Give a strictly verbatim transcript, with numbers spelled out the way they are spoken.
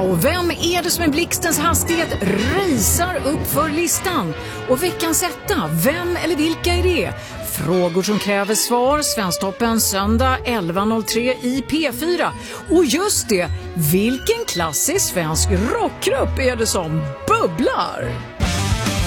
och vem är det som i blixtens hastighet racear upp för listan? Och veckans etta, vem eller vilka är det? Frågor som kräver svar, Svensktoppen söndag elva noll tre i P fyra. Och just det, vilken klassisk svensk rockgrupp är det som bubblar?